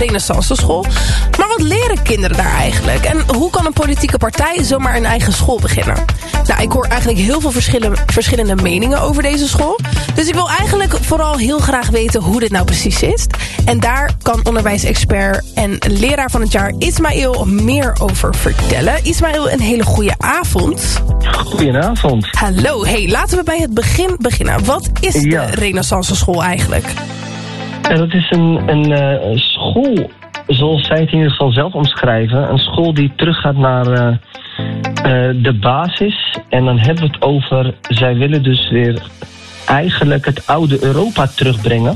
Renaissance School. Maar wat leren kinderen daar eigenlijk? En hoe kan een politieke partij zomaar een eigen school beginnen? Nou, ik hoor eigenlijk heel veel verschillende meningen over deze school. Dus ik wil eigenlijk vooral heel graag weten hoe dit nou precies is. En daar kan onderwijsexpert en leraar van het jaar Ismaël meer over vertellen. Ismaël, een hele goede avond. Goedenavond. Hallo, hey, laten we bij het begin beginnen. Wat is de Renaissance School eigenlijk? Ja, dat is een school, zoals zij het in ieder geval zelf omschrijven. Een school die teruggaat naar de basis. En dan hebben we het over, zij willen dus weer eigenlijk het oude Europa terugbrengen.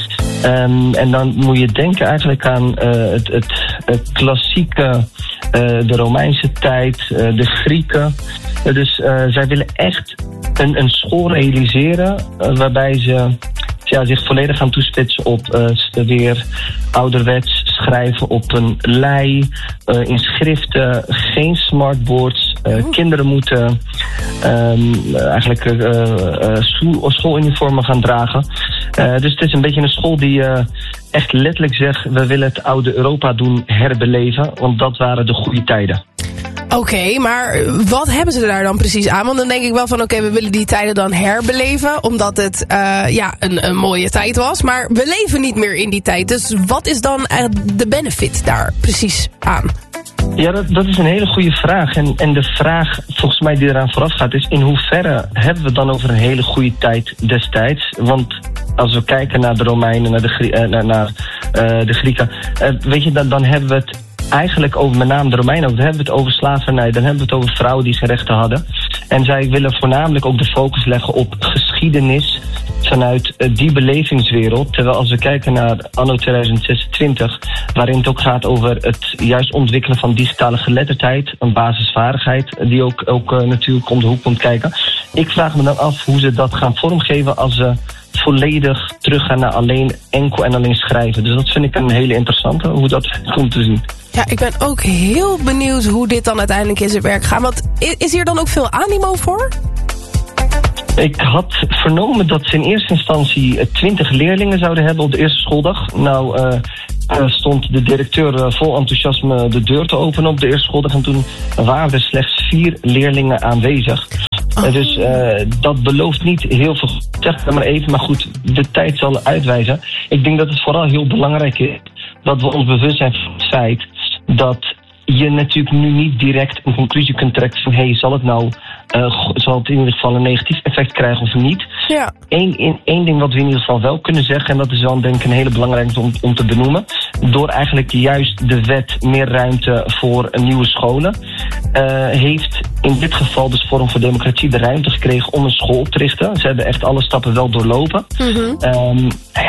En dan moet je denken eigenlijk aan het klassieke, de Romeinse tijd, de Grieken. Dus zij willen echt een school realiseren waarbij ze zich volledig gaan toespitsen op weer ouderwets schrijven op een lei, in schriften, geen smartboards. Kinderen moeten eigenlijk schooluniformen gaan dragen. Dus het is een beetje een school die echt letterlijk zegt, we willen het oude Europa doen herbeleven, want dat waren de goede tijden. Oké, maar wat hebben ze daar dan precies aan? Want dan denk ik wel van oké, we willen die tijden dan herbeleven, omdat het een mooie tijd was. Maar we leven niet meer in die tijd. Dus wat is dan de benefit daar precies aan? Ja, dat is een hele goede vraag. En de vraag volgens mij die eraan vooraf gaat is, in hoeverre hebben we dan over een hele goede tijd destijds? Want als we kijken naar de Romeinen, naar de Grieken, weet je, dan hebben we het eigenlijk over, met name de Romeinen, dan hebben we het over slavernij, dan hebben we het over vrouwen die geen rechten hadden. En zij willen voornamelijk ook de focus leggen op geschiedenis vanuit die belevingswereld. Terwijl als we kijken naar anno 2026, waarin het ook gaat over het juist ontwikkelen van digitale geletterdheid, een basisvaardigheid, die ook natuurlijk om de hoek komt kijken. Ik vraag me dan af hoe ze dat gaan vormgeven als ze volledig teruggaan naar enkel en alleen schrijven. Dus dat vind ik een hele interessante, hoe dat komt te zien. Ja, ik ben ook heel benieuwd hoe dit dan uiteindelijk in zijn werk gaat. Want is hier dan ook veel animo voor? Ik had vernomen dat ze in eerste instantie 20 leerlingen zouden hebben op de eerste schooldag. Nou, stond de directeur vol enthousiasme de deur te openen op de eerste schooldag. En toen waren er slechts 4 leerlingen aanwezig. Dus dat belooft niet heel veel. Zeg maar even, maar goed, de tijd zal uitwijzen. Ik denk dat het vooral heel belangrijk is dat we ons bewust zijn van het feit dat je natuurlijk nu niet direct een conclusie kunt trekken van zal het in ieder geval een negatief effect krijgen of niet. Ja. Eén ding wat we in ieder geval wel kunnen zeggen, en dat is wel denk ik een hele belangrijke om te benoemen, door eigenlijk juist de wet meer ruimte voor nieuwe scholen, heeft in dit geval dus Forum voor Democratie de ruimte gekregen om een school op te richten. Ze hebben echt alle stappen wel doorlopen. Mm-hmm.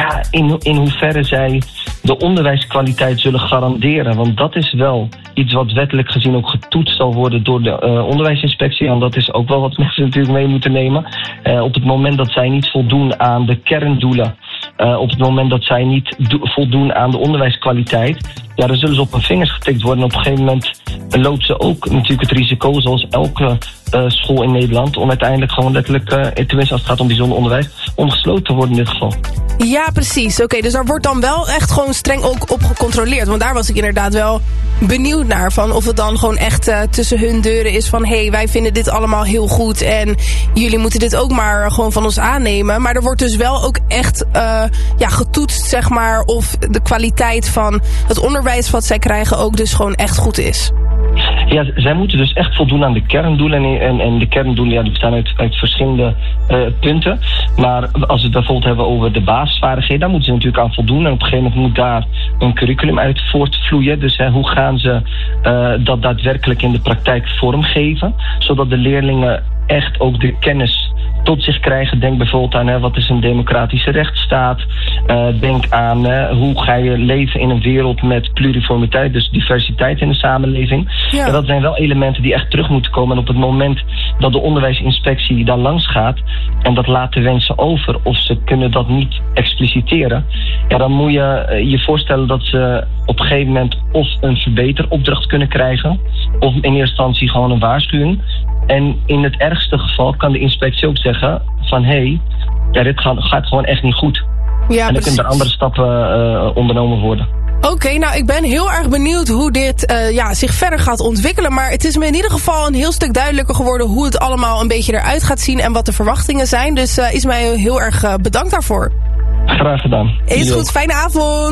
In hoeverre zij de onderwijskwaliteit zullen garanderen, want dat is wel iets wat wettelijk gezien ook getoetst zal worden door de onderwijsinspectie. En dat is ook wel wat mensen natuurlijk mee moeten nemen. Op het moment dat zij niet voldoen aan de kerndoelen, op het moment dat zij niet voldoen aan de onderwijskwaliteit, dan zullen ze op hun vingers getikt worden. En op een gegeven moment loopt ze ook natuurlijk het risico, zoals elke school in Nederland, om uiteindelijk gewoon letterlijk, tenminste als het gaat om bijzonder onderwijs, om gesloten te worden in dit geval. Ja, precies. Oké, dus daar wordt dan wel echt gewoon streng ook op gecontroleerd. Want daar was ik inderdaad wel benieuwd naar. Van of het dan gewoon echt tussen hun deuren is van wij vinden dit allemaal heel goed en jullie moeten dit ook maar gewoon van ons aannemen. Maar er wordt dus wel ook echt getoetst, zeg maar, of de kwaliteit van het onderwijs wat zij krijgen ook dus gewoon echt goed is. Ja, zij moeten dus echt voldoen aan de kerndoelen. En de kerndoelen die bestaan uit verschillende punten. Maar als we het bijvoorbeeld hebben over de basisvaardigheden, daar moeten ze natuurlijk aan voldoen. En op een gegeven moment moet daar een curriculum uit voortvloeien. Dus hoe gaan ze dat daadwerkelijk in de praktijk vormgeven, zodat de leerlingen echt ook de kennis tot zich krijgen. Denk bijvoorbeeld aan wat is een democratische rechtsstaat. Denk aan hoe ga je leven in een wereld met pluriformiteit, dus diversiteit in de samenleving. Ja. En dat zijn wel elementen die echt terug moeten komen. En op het moment dat de onderwijsinspectie daar langs gaat en dat laat de wensen over of ze kunnen dat niet expliciteren, dan moet je je voorstellen dat ze op een gegeven moment of een verbeteropdracht kunnen krijgen of in eerste instantie gewoon een waarschuwing. En in het ergste geval kan de inspectie ook zeggen van dit gaat gewoon echt niet goed. Ja, en dan kunnen er andere stappen ondernomen worden. Oké, nou ik ben heel erg benieuwd hoe dit zich verder gaat ontwikkelen. Maar het is me in ieder geval een heel stuk duidelijker geworden hoe het allemaal een beetje eruit gaat zien en wat de verwachtingen zijn. Dus Ismaël, heel erg bedankt daarvoor. Graag gedaan. Is goed, fijne avond.